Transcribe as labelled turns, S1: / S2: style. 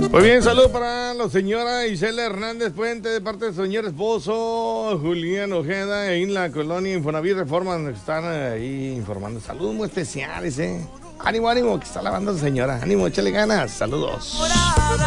S1: Muy bien, saludos para la señora Isela Hernández Puente de parte de su señor esposo Julián Ojeda en la colonia Infonavit Reforma, nos están ahí informando. Saludos muy especiales, Ánimo, ánimo, que está lavando señora. Ánimo, échale ganas. Saludos.